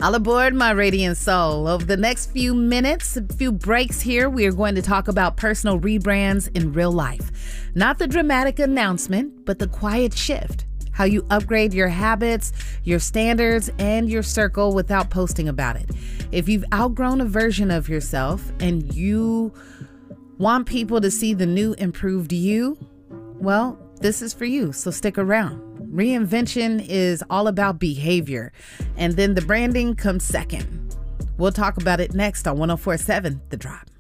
All aboard, my radiant soul. Over the next few minutes, a few breaks here, we are going to talk about personal rebrands in real life. Not the dramatic announcement, but the quiet shift. How you upgrade your habits, your standards, and your circle without posting about it. If you've outgrown a version of yourself and you want people to see the new improved you, well, this is for you, so stick around. Reinvention is all about behavior, and then the branding comes second. We'll talk about it next on 104.7 The Drop.